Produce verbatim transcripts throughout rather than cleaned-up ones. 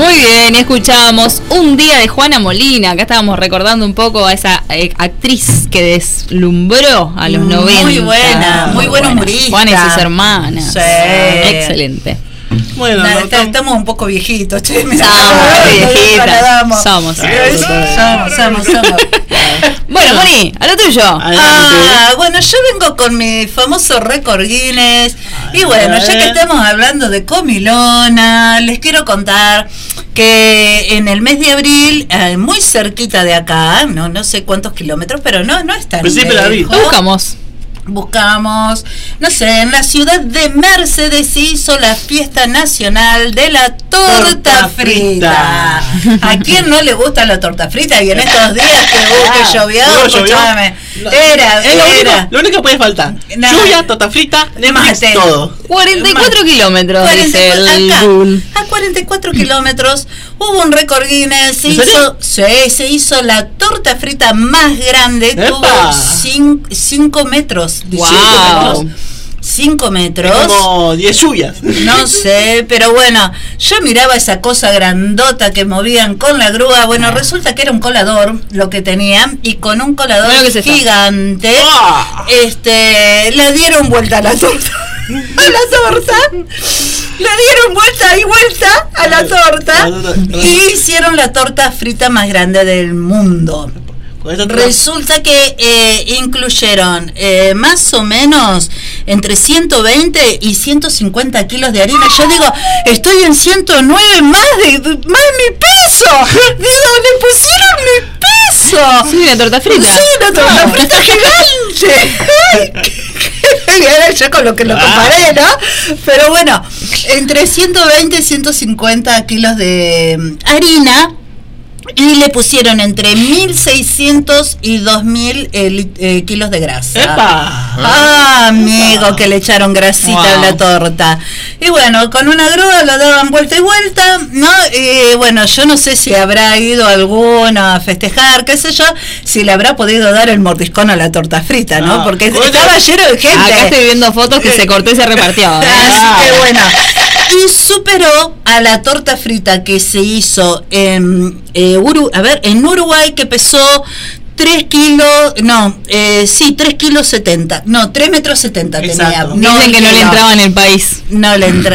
Muy bien, escuchábamos Un día de Juana Molina. Acá estábamos recordando un poco a esa eh, actriz que deslumbró a los noventa. Muy buena, muy, muy buena humorista. Juana y sus hermanas. Sí. Excelente. Bueno, Nada, no, está, estamos un poco viejitos, che. Somos viejitas. Somos. Somos, somos, somos. Bueno, Moni, a lo tuyo. Ah, bueno, yo vengo con mi famoso récord Guinness. Y bueno, ya que estamos hablando de comilona, les quiero contar que en el mes de abril, eh, muy cerquita de acá, no no sé cuántos kilómetros, pero no no es tan lejos. Buscamos. Buscamos, no sé, en la ciudad de Mercedes se hizo la fiesta nacional de la torta, torta frita. frita. ¿A quién no le gusta la torta frita? Y en estos días que, uh, que llovió, escuchame, era, es lo era. Único, lo único que puede faltar. No. Lluvia, torta frita, Netflix, todo. cuarenta y cuatro kilómetros, dice el acá, a cuarenta y cuatro kilómetros hubo un récord Guinness. Se hizo, se, se hizo la torta frita más grande, ¡epa! Tuvo cinco metros. Wow. cinco metros. Es como diez lluvias. No sé, pero bueno, yo miraba esa cosa grandota que movían con la grúa. Bueno, resulta que era un colador lo que tenían, y con un colador bueno, gigante, oh. este, le dieron vuelta a la torta. A la torta. Le dieron vuelta y vuelta a la torta y hicieron la torta frita más grande del mundo. Resulta que eh, incluyeron eh, más o menos entre ciento veinte y ciento cincuenta kilos de harina. Yo digo, estoy en ciento nueve, más de más mi peso. Digo, le pusieron mi peso. Sí, una torta frita. Sí, una torta no. frita gigante. Yo con lo que lo comparé, ¿no? Pero bueno, entre ciento veinte y ciento cincuenta kilos de harina. Y le pusieron entre mil seiscientos y dos mil eh, eh, kilos de grasa. ¡Epa! Ah, amigo, que le echaron grasita wow. a la torta. Y bueno, con una grúa lo daban vuelta y vuelta, ¿no? Y bueno, yo no sé si habrá ido alguno a festejar, qué sé yo, si le habrá podido dar el mordiscón a la torta frita, ¿no? Porque ah, estaba lleno de gente. Acá estoy viendo fotos que se cortó y se repartió. ¿eh? Así que bueno. Y superó a la torta frita que se hizo en, eh, Uru, a ver, en Uruguay, que pesó tres kilos, no, eh, sí, tres kilos setenta, no, tres metros setenta tenía. No, dicen que no le entraba en el país. No le entra.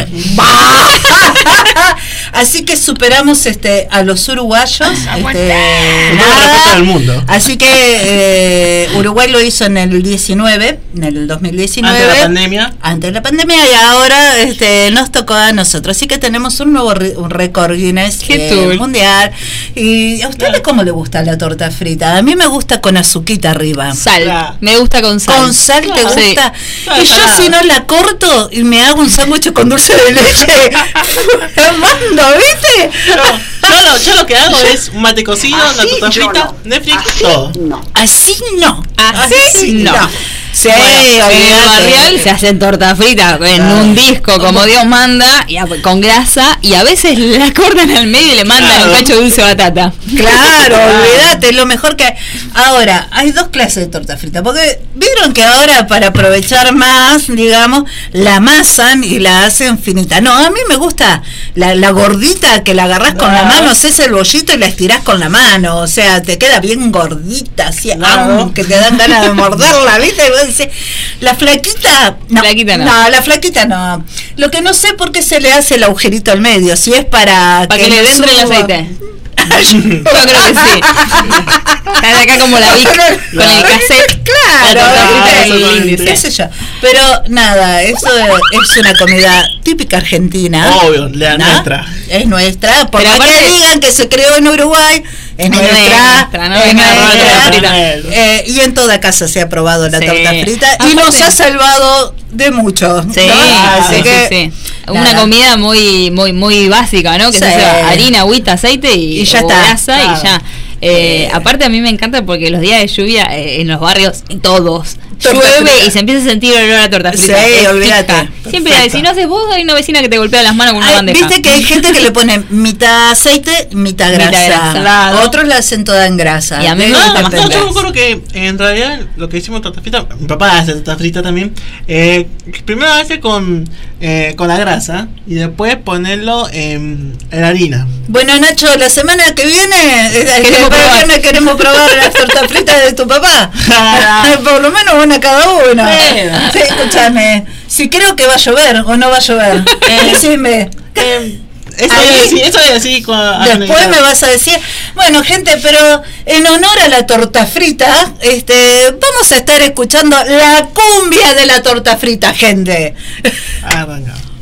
Así que superamos este a los uruguayos. Este, nada, del mundo. Así que eh, Uruguay lo hizo en el diecinueve, en el dos mil diecinueve. Antes de la pandemia. Antes de la pandemia, y ahora este, nos tocó a nosotros. Así que tenemos un nuevo re, un récord Guinness eh, mundial. ¿Y a ustedes cómo le gusta la torta frita? A mí me gusta con azuquita arriba. Sal. Claro. Me gusta con sal. ¿Con sal te claro. gusta? Sí. Y yo si no la corto y me hago un sándwich con dulce de leche. Mando, ¿viste? No, yo, lo, yo lo que hago es un mate cocido, una torta frita, no. Netflix, así todo. No. Así no. Así, Así no. no. Sí, bueno, en el barrial se hacen torta frita en ah. un disco como Dios manda, y a, con grasa, y a veces la cortan al medio y le mandan claro. un cacho de dulce batata. Claro, olvídate, lo mejor que hay. Ahora, hay dos clases de torta frita, porque vieron que ahora para aprovechar más, digamos, la amasan y la hacen finita. No, a mí me gusta la, la gordita que la agarrás no. con la mano, haces el bollito y la estirás con la mano, o sea, te queda bien gordita, así, no. ¡am! Que te dan ganas de morderla, ¿viste? Dice, la flaquita no, flaquita no. no, la flaquita no. Lo que no sé por qué se le hace el agujerito al medio, si es para, para que, que le entre el aceite. Yo creo que sí. Estás acá como la Vic con el cassette. Claro, qué sé yo. Pero nada, eso es una comida típica argentina. Obvio, la ¿no? nuestra. Es nuestra, porque que digan que se creó en Uruguay, es nuestra, nuestra, no es nuestra. Eh, y en toda casa se ha probado la sí. torta frita y aparte, nos ha salvado de mucho. Sí, ¿no? ah, Así sí, que sí, sí. Una comida muy muy muy básica, ¿no? Que sí. se hace harina, agüita, aceite y, y ya está. grasa claro. y ya. Eh, aparte a mí me encanta porque los días de lluvia eh, en los barrios, todos, Torta llueve frita. Y se empieza a sentir el olor a torta frita. Sí, Es olvídate. fija. Siempre si no haces vos, hay una vecina que te golpea las manos con una Ay, bandeja. viste que hay gente que le pone mitad aceite, mitad grasa. Mitad grasa. Claro. Otros la hacen toda en grasa. Y a mí me Debe gusta más depender. No, yo me acuerdo que en realidad lo que hicimos torta frita, mi papá hace torta frita también. Eh, primero hace con, eh, con la grasa y después ponerlo en, en la harina. Bueno, Nacho, la semana que viene eh, Queremos que probar. viene queremos probar las tortas fritas de tu papá. Por lo menos una cada uno. Bueno. Sí, escúchame. Si creo que va a llover o no va a llover, decime. Eh, eso Ahí. es así, eso es así. con- Después me vas a decir, bueno, gente, pero en honor a la torta frita, este, vamos a estar escuchando la cumbia de la torta frita, gente. Ah, venga.